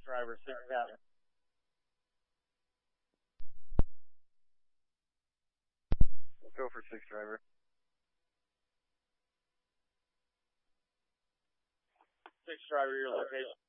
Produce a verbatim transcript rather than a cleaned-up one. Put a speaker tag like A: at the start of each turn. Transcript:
A: driver, six seven. Go for six driver. Six driver, your location.